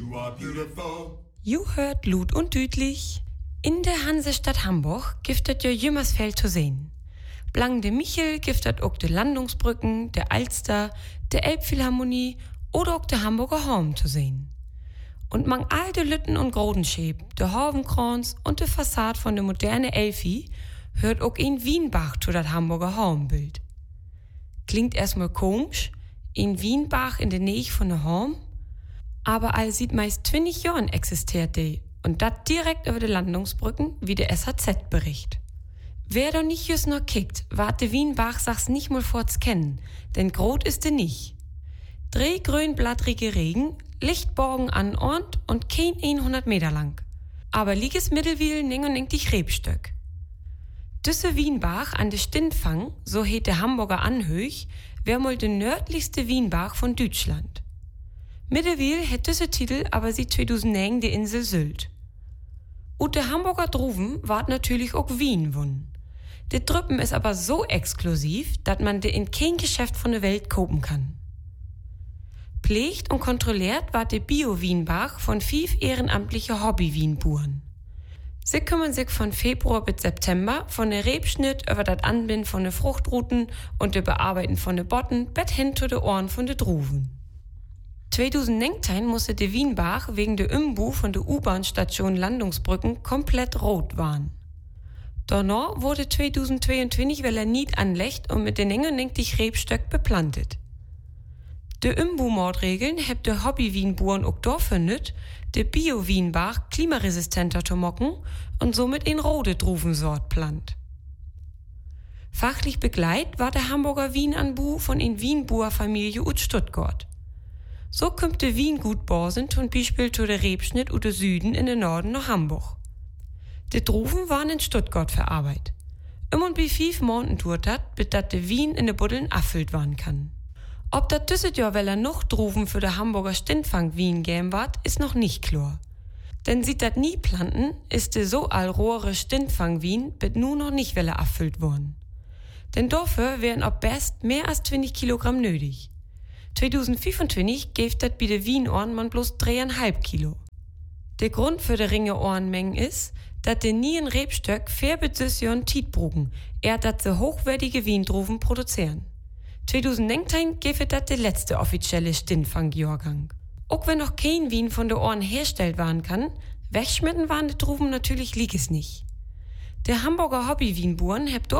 you are beautiful. You hört Lut und Dütlich. In der Hansestadt Hamburg giftet ja Jümmersfeld zu sehen. Blang de Michel giftet auch de Landungsbrücken, der Alster, der Elbphilharmonie oder auch der Hamburger Horn zu sehen. Und mang all de Lütten und Grodenschäb, de Horvenkranz und de Fassade von de moderne Elfi hört auch in Wienbach zu dat Hamburger Hornbild. Klingt erstmal komisch, in Wienbach in der Nähe von der Horn, aber all sieht meist 20 Jahren existiert de und dat direkt über de Landungsbrücken, wie der SHZ bericht. Wer da nicht just noch kickt, wart de Wienbach sachs nicht mal forts kennen, denn grot ist de nicht. Drei grünblattrige Regen, Lichtborgen an Ort und kein 100 Meter lang. Aber lieges Mittelwiel ning und ning die Rebstöck. Düsse Wienbach an de Stintfang, so heet der Hamburger Anhöch, wär mal de nördlichste Wienbach von Deutschland. Mittelwiel hätt düsse Titel aber sie 2009 de Insel Sylt. Und der Hamburger Druven ward natürlich auch Wien wun. De Drüppen ist aber so exklusiv, dat man de in kein Geschäft von der Welt kopen kann. Pflegt und kontrolliert ward de Bio-Wienbach von 5 ehrenamtliche Hobby-Wienburen. Sie kümmern sich von Februar bis September von der Rebschnitt über das Anbinden von den Fruchtruten und der Bearbeiten von den Botten bis hin zu den Ohren von den Druven. 2019 musste der Wienbach wegen der Umbau von der U-Bahn-Station Landungsbrücken komplett rot waren. Danach wurde 2022 weil er nicht anlegt und mit den 90 Rebstöck beplantet. De Umbau-Mordregeln hebt de Hobby-Wienburen auch dafür nüt, de Bio-Wienbach klimaresistenter zu mocken und somit in rote Druvensort plant. Fachlich begleit war der Hamburger Wienanbau von in Wienbuer Familie ut Stuttgart. So kommt de Wiengut Borsen zum Beispiel zu der Rebschnitt ut de Süden in den Norden nach Hamburg. De Druven waren in Stuttgart verarbeitet. Und wie 5 Monaten tut hat, bis dat de Wien in de Buddeln affüllt werden kann. Ob dat düsset Jahr weller noch Druven für de Hamburger Stintfang Wien gäm ward, ist noch nicht klar. Denn sieht dat nie planten, ist de so allrohre Stintfang Wien bit nu noch nicht weller affüllt worden. Denn dafür wären ob best mehr als 20 Kilogramm nötig. 2025 gäft dat bei de Wienohren man bloß 3,5 Kilo. Der Grund für de ringe Ohrenmengen ist, dat de nie in Rebstöck fair Bezüssion Tiet brugen, dat se hochwertige Wiendruven produzieren. 2019 gäfe dat de letzte offizielle Stintfang-Jahrgang. Auch wenn noch kein Wien von der Ohren herstellt werden kann, wegschmecken waren de Druven natürlich lieges nicht. Der Hamburger Hobby-Wienburen hebt